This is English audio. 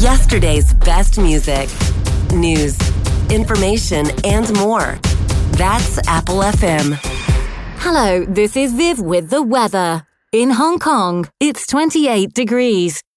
Yesterday's best music, news, information, and more. That's Apple FM. Hello, this is Viv with the weather. In Hong Kong, it's 28 degrees.